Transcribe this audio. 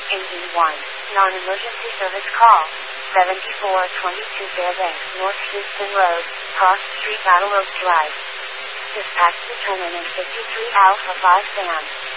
AE1. Non-emergency service call. 7422 Fairbanks North Houston Road, Cross Street, Battle Oak Drive. Dispatch determinant 53 Alpha 5 Sam.